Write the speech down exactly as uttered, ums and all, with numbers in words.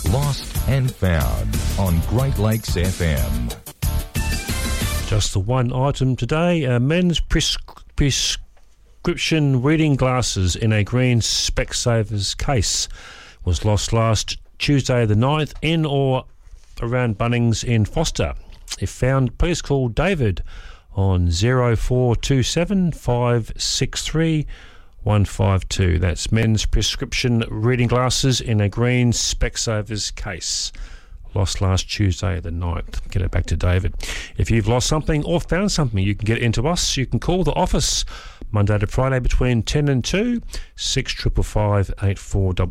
Lost and Found on Great Lakes F M. Just the one item today, uh, men's pres- prescription reading glasses in a green Specsavers case was lost last Tuesday the ninth in or around Bunnings in Foster. If found, please call David on zero four two seven five six three one five two. That's men's prescription reading glasses in a green Specsavers case. Lost last Tuesday the ninth. Get it back to David. If you've lost something or found something, you can get it into us. You can call the office Monday to Friday between ten and two, six five five eight four